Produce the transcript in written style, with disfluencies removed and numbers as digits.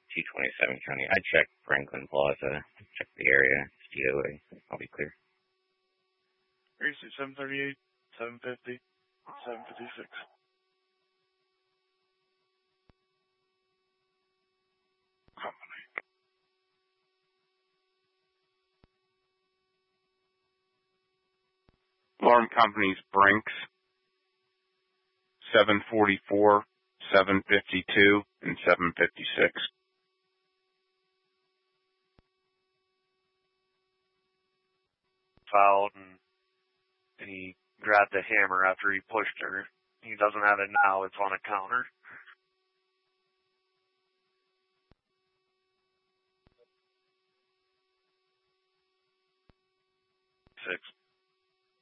227 County. I checked Franklin Plaza, checked the area, DOA. I'll be clear. 738, 750, 756. Company. Alarm companies Brinks, 744, 752, and 756. Fouled, and he grabbed the hammer after he pushed her. He doesn't have it now. It's on a counter.